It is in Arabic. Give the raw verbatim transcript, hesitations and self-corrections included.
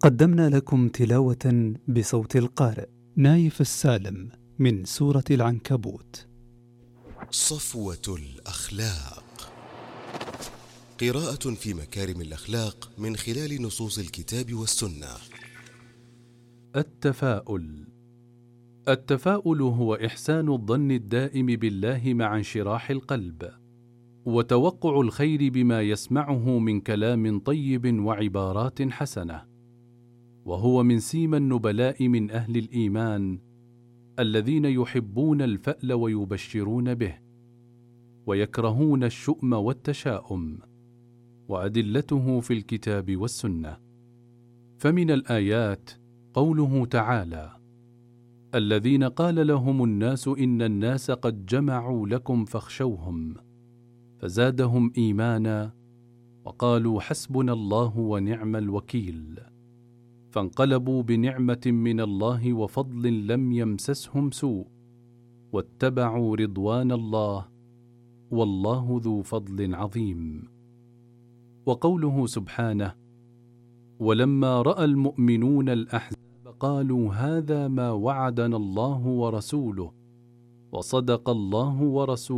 قدمنا لكم تلاوة بصوت القارئ نايف السالم من سورة العنكبوت. صفوة الأخلاق، قراءة في مكارم الأخلاق من خلال نصوص الكتاب والسنة. التفاؤل. التفاؤل هو إحسان الظن الدائم بالله مع انشراح القلب، وتوقع الخير بما يسمعه من كلام طيب وعبارات حسنة، وهو من سيما النبلاء من أهل الإيمان الذين يحبون الفأل ويبشرون به، ويكرهون الشؤم والتشاؤم، وأدلته في الكتاب والسنة. فمن الآيات قوله تعالى: الذين قال لهم الناس إن الناس قد جمعوا لكم فاخشوهم، فزادهم إيمانا وقالوا حسبنا الله ونعم الوكيل، فانقلبوا بنعمة من الله وفضل لم يمسسهم سوء، واتبعوا رضوان الله والله ذو فضل عظيم. وقوله سبحانه: ولما رأى المؤمنون الأحزاب قالوا هذا ما وعدنا الله ورسوله وصدق الله ورسوله